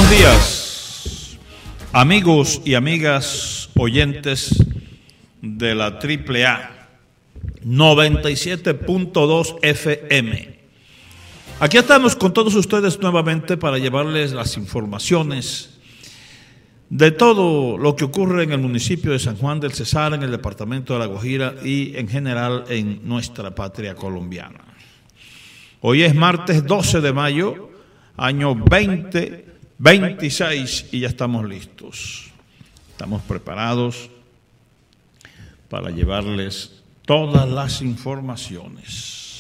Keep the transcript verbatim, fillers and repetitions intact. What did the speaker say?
buenos días, amigos y amigas oyentes de la Triple A noventa y siete punto dos F M. Aquí estamos con todos ustedes nuevamente para llevarles las informaciones de todo lo que ocurre en el municipio de San Juan del Cesar, en el departamento de La Guajira y en general en nuestra patria colombiana. Hoy es martes doce de mayo, año veinte veintiséis, y ya estamos listos. Estamos preparados para llevarles todas las informaciones.